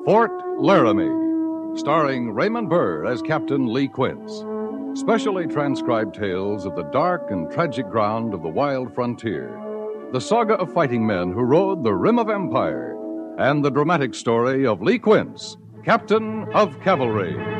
Fort Laramie, starring Raymond Burr as Captain Lee Quince. Specially transcribed tales of the dark and tragic ground of the wild frontier. The saga of fighting men who rode the rim of empire. And the dramatic story of Lee Quince, Captain of Cavalry.